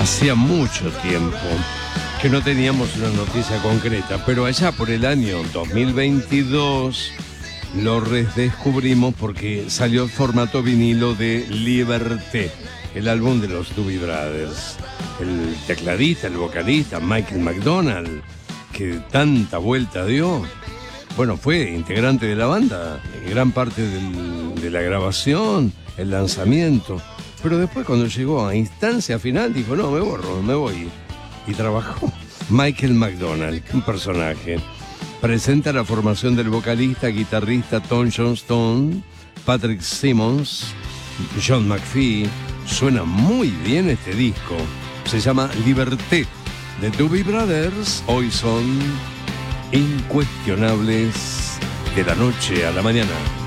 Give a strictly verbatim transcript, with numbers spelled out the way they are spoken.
Hacía mucho tiempo que no teníamos una noticia concreta, pero allá por el año dos mil veintidós lo redescubrimos porque salió el formato vinilo de Liberté, el álbum de los Doobie Brothers. El tecladista, el vocalista, Michael McDonald, que tanta vuelta dio, bueno, fue integrante de la banda en gran parte del, de la grabación, el lanzamiento. Pero después, cuando llegó a instancia final, dijo, no, me borro, me voy. Y trabajó. Michael McDonald, un personaje. Presenta la formación del vocalista, guitarrista Tom Johnstone, Patrick Simmons, John McPhee. Suena muy bien este disco. Se llama Liberté, de Doobie Brothers. Hoy son incuestionables de la noche a la mañana.